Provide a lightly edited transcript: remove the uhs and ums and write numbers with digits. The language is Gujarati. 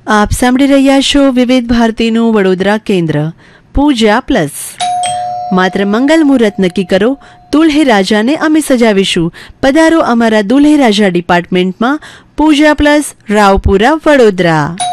આપ સાંભળી રહ્યા છો વિવિધ ભારતીનું વડોદરા કેન્દ્ર પૂજા પ્લસ. માત્ર મંગલ મુહૂર્ત નક્કી કરો, દુલ્હે રાજાને અમે સજાવીશું. પધારો અમારા દુલ્હે રાજા ડિપાર્ટમેન્ટમાં. પૂજા પ્લસ, રાવપુરા, વડોદરા.